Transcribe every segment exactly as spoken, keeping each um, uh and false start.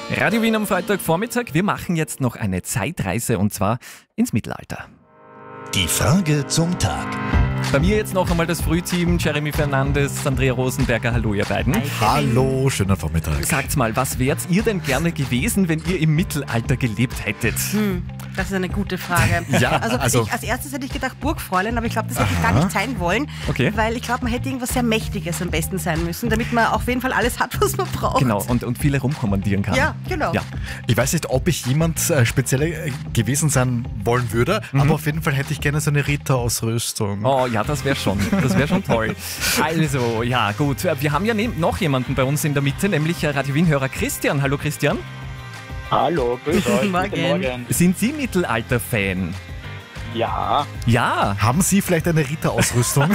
Radio Wien am Freitagvormittag. Wir machen jetzt noch eine Zeitreise und zwar ins Mittelalter. Die Frage zum Tag. Bei mir jetzt noch einmal das Frühteam, Jeremy Fernandes, Andrea Rosenberger. Hallo ihr beiden. Hallo, schöner Vormittag. Sagt mal, was wärt ihr denn gerne gewesen, wenn ihr im Mittelalter gelebt hättet? Hm, das ist eine gute Frage. Ja, also, also- ich, als erstes hätte ich gedacht Burgfräulein, aber ich glaube, das hätte ich gar nicht sein wollen. Okay. Weil ich glaube, man hätte irgendwas sehr Mächtiges am besten sein müssen, damit man auf jeden Fall alles hat, was man braucht. Genau, und, und viele rumkommandieren kann. Ja, genau. Ja. Ich weiß nicht, ob ich jemand äh, speziell äh, gewesen sein wollen würde, aber auf jeden Fall hätte ich gerne so eine Ritterausrüstung. Oh ja, das wäre schon, das wäre schon toll. Also, ja gut, wir haben ja ne- noch jemanden bei uns in der Mitte, nämlich Radio Wien-Hörer Christian. Hallo Christian. Hallo, grüß euch. Guten Morgen. Guten Morgen. Sind Sie Mittelalter-Fan? Ja, Ja. Haben Sie vielleicht eine Ritterausrüstung?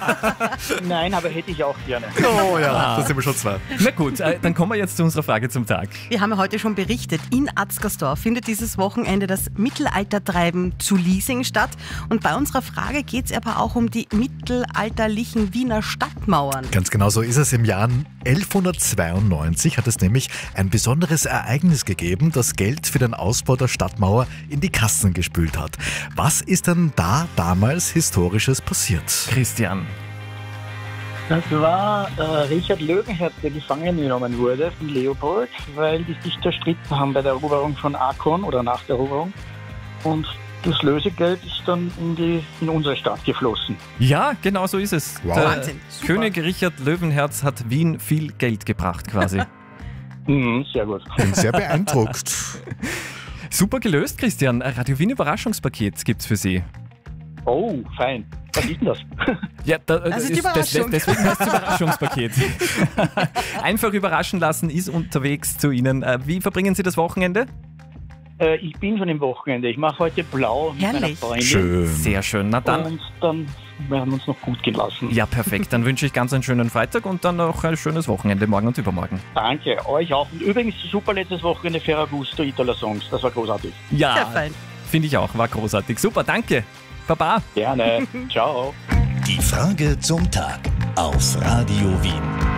nein, aber hätte ich auch gerne. Oh ja, da sind wir schon zwei. Na gut, äh, dann kommen wir jetzt zu unserer Frage zum Tag. Wir haben ja heute schon berichtet, in Atzgersdorf findet dieses Wochenende das Mittelaltertreiben zu Liesing statt. Und bei unserer Frage geht es aber auch um die mittelalterlichen Wiener Stadtmauern. Ganz genau so ist es. Im Jahr elfhundertzweiundneunzig hat es nämlich ein besonderes Ereignis gegeben, das Geld für den Ausbau der Stadtmauer in die Kassen gespült hat. Was ist denn da damals Historisches passiert? Christian. Das war äh, Richard Löwenherz, der gefangen genommen wurde von Leopold, weil die sich zerstritten haben bei der Eroberung von Akkon oder nach der Eroberung. Und das Lösegeld ist dann in, die, in unsere Stadt geflossen. Ja, genau so ist es. Wow. Der Wahnsinn, super. König Richard Löwenherz hat Wien viel Geld gebracht quasi. Mhm, sehr gut. Bin sehr beeindruckt. Super gelöst, Christian. Ein Radio Wien Überraschungspaket gibt's für Sie. Oh, fein. Was ist denn das? Ja, da, Das ist die Überraschung. deswegen heißt es Überraschungspaket. Einfach überraschen lassen ist unterwegs zu Ihnen. Äh, Wie verbringen Sie das Wochenende? äh, ich bin schon im Wochenende. Ich mache heute blau mit meiner Herrlich. Freundin. Schön. Sehr schön. Na dann. Und dann werden wir uns noch gut gelassen. Ja, perfekt. Dann wünsche ich ganz einen schönen Freitag und dann noch ein schönes Wochenende morgen und übermorgen. Danke, euch auch. Und übrigens, super letztes Wochenende Ferragusto Itala Songs. Das war großartig. Sehr Ja, fein. finde ich auch. War großartig. Super, danke. Baba. Gerne. Ciao. Die Frage zum Tag auf Radio Wien.